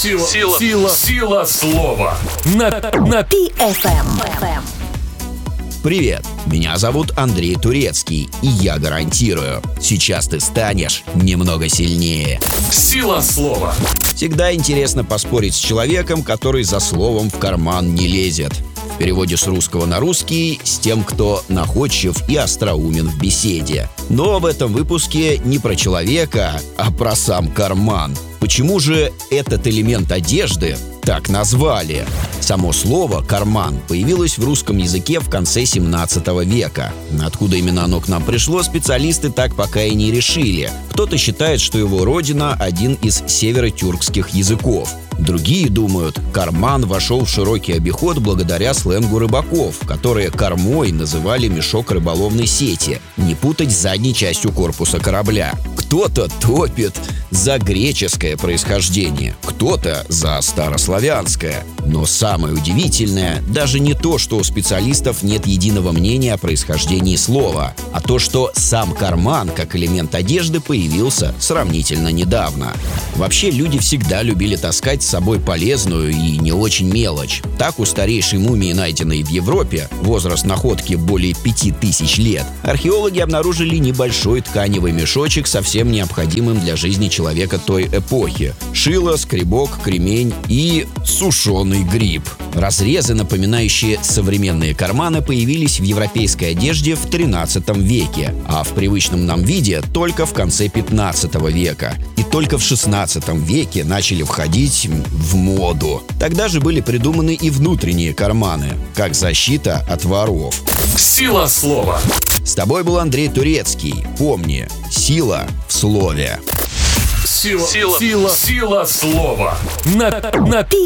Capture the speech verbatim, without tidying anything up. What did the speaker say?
Сила, сила, сила, сила слова. На, на пи эф эм. Привет, меня зовут Андрей Турецкий, и я гарантирую, сейчас ты станешь немного сильнее. Сила слова. Всегда интересно поспорить с человеком, который за словом в карман не лезет. В переводе с русского на русский с тем, кто находчив и остроумен в беседе. Но в этом выпуске не про человека, а про сам карман. Почему же этот элемент одежды так назвали? Само слово «карман» появилось в русском языке в конце семнадцатого века. Откуда именно оно к нам пришло, специалисты так пока и не решили. Кто-то считает, что его родина – один из северотюркских языков. Другие думают, карман вошел в широкий обиход благодаря сленгу рыбаков, которые кормой называли мешок рыболовной сети, не путать с задней частью корпуса корабля. Кто-то топит за греческое происхождение, кто-то за старославянское. Но самое удивительное даже не то, что у специалистов нет единого мнения о происхождении слова, а то, что сам карман как элемент одежды появился сравнительно недавно. Вообще люди всегда любили таскать с собой полезную и не очень мелочь. Так у старейшей мумии, найденной в Европе, возраст находки более пяти тысяч лет, археологи обнаружили небольшой тканевый мешочек, совсем необходимым для жизни человека той эпохи. Шило, скребок, кремень и сушеный гриб. Разрезы, напоминающие современные карманы, появились в европейской одежде в тринадцатом веке, а в привычном нам виде только в конце пятнадцатого века. И только в шестнадцатом веке начали входить в моду. Тогда же были придуманы и внутренние карманы, как защита от воров. Сила слова. С тобой был Андрей Турецкий. Помни, сила в слове. Сила, сила, сила, сила слова. На, на пи